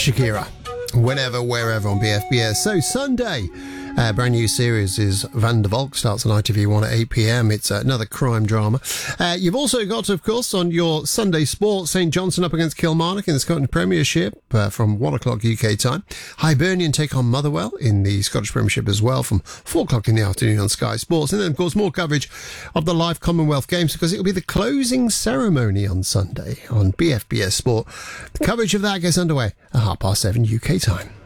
Shakira. Whenever, wherever on BFBS. So Sunday, brand new series is Van der Valk, starts on ITV1 at 8 p.m. It's another crime drama. You've also got, of course, on your Sunday sport, St Johnstone up against Kilmarnock in the Scotland Premiership from 1 o'clock UK time. Hibernian take on Motherwell in the Scottish Premiership as well from 4 o'clock in the afternoon on Sky Sports. And then, of course, more coverage of the live Commonwealth Games because it will be the closing ceremony on Sunday on BFBS Sport. The coverage of that gets underway at 7:30 UK time.